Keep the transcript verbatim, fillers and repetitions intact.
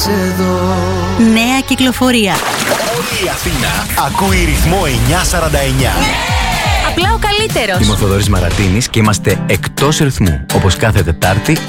είσαι εδώ. Νέα κυκλοφορία. Όλη η Αθήνα ακούει ρυθμό εννιακόσια σαράντα εννιά. Απλά ο καλύτερος. Είμαι ο Θοδωρής Μαρατίνης και είμαστε εκτός ρυθμού. Όπως κάθε Τετάρτη,